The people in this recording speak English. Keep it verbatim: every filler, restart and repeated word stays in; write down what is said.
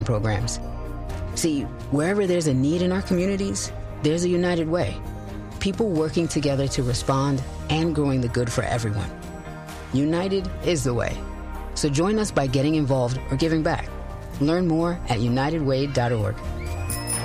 programs. See, wherever there's a need in our communities, there's a United Way. People working together to respond and growing the good for everyone. United is the way. So join us by getting involved or giving back. Learn more at united way dot org.